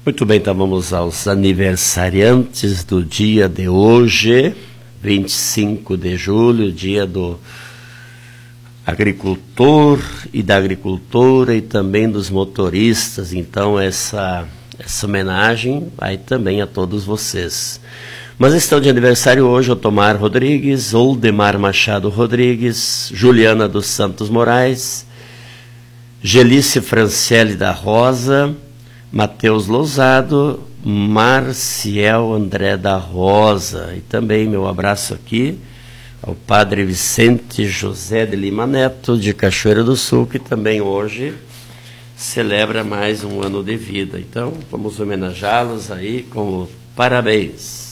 Muito bem, então vamos aos aniversariantes do dia de hoje, 25 de julho, dia do agricultor e da agricultora e também dos motoristas. Então essa homenagem vai também a todos vocês. Mas estão de aniversário hoje Otomar Rodrigues, Oldemar Machado Rodrigues, Juliana dos Santos Moraes, Gelice Franciele da Rosa, Matheus Lousado, Marciel André da Rosa. E também meu abraço aqui ao Padre Vicente José de Lima Neto, de Cachoeira do Sul, que também hoje celebra mais um ano de vida. Então, vamos homenageá-los aí com parabéns.